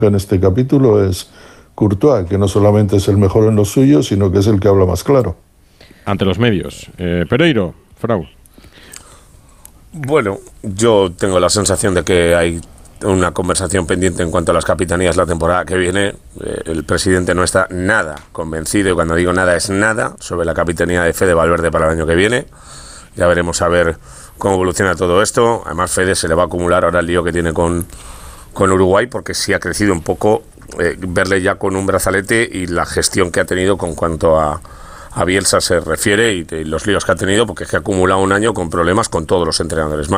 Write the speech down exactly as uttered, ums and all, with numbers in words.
en este capítulo es Courtois, que no solamente es el mejor en lo suyo, sino que es el que habla más claro. Ante los medios. Eh, Pereiro, Frau. Bueno, yo tengo la sensación de que hay una conversación pendiente en cuanto a las capitanías la temporada que viene. Eh, el presidente no está nada convencido, y cuando digo nada es nada, sobre la capitanía de Fede Valverde para el año que viene. Ya veremos a ver cómo evoluciona todo esto. Además, Fede se le va a acumular ahora el lío que tiene con, con Uruguay, porque sí ha crecido un poco eh, verle ya con un brazalete y la gestión que ha tenido con cuanto a a Bielsa se refiere y de los líos que ha tenido, porque es que ha acumulado un año con problemas con todos los entrenadores.